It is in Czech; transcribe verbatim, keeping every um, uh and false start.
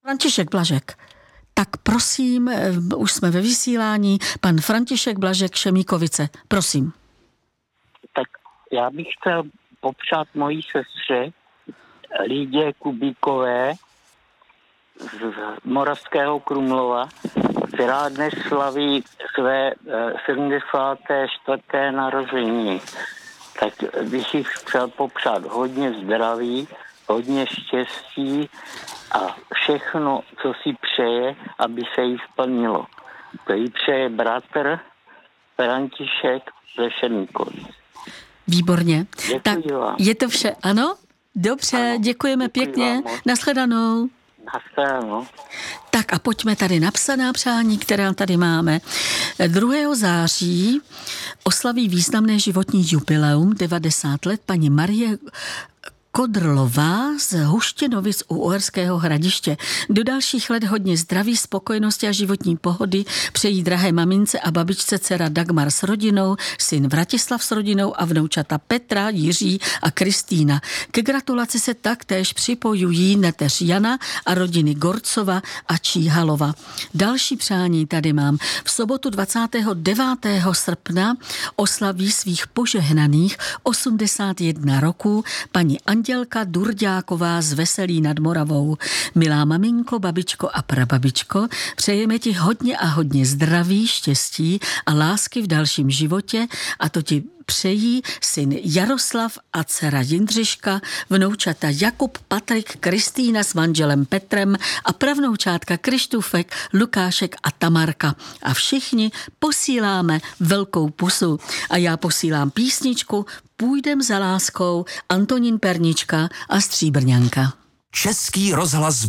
František Blažek. Tak prosím, už jsme ve vysílání, pan František Blažek, Šemíkovice, prosím. Tak já bych chtěl popřát mojí sestře Lídě Kubíkové z Moravského Krumlova, která dnes slaví své sedmdesáté čtvrté narozeniny. Tak bych jí chtěl popřát hodně zdraví, hodně štěstí a všechno, co si přeje, aby se jí splnilo. To jí přeje bratr František ze Šemíkovic. Výborně. Děkuji Tak vám. je to vše, ano? Dobře, ano, děkujeme děkuji pěkně. Nashledanou. Nashledanou. Tak a pojďme tady na psaná přání, která tady máme. druhého září oslaví významné životní jubileum, devadesát let, paní Marie Kodrlová z Huštěnovic u Uherského Hradiště. Do dalších let hodně zdraví, spokojenosti a životní pohody přejí drahé mamince a babičce dcera Dagmar s rodinou, syn Vratislav s rodinou a vnoučata Petra, Jiří a Kristýna. Ke gratulaci se taktéž připojují neteř Jana a rodiny Gorcova a Číhalova. Další přání tady mám. V sobotu dvacátého devátého srpna oslaví svých požehnaných osmdesát jedna roků paní Andělka Durďáková z Veselí nad Moravou. Milá maminko, babičko a prababičko, přejeme ti hodně a hodně zdraví, štěstí a lásky v dalším životě a to ti přejí syn Jaroslav a dcera Jindřiška, vnoučata Jakub, Patrik, Kristýna s manželem Petrem a pravnoučátka Krištůfek, Lukášek a Tamarka. A všichni posíláme velkou pusu. A já posílám písničku Půjdem za láskou, Antonín Pernička a Stříbrňanka. Český rozhlas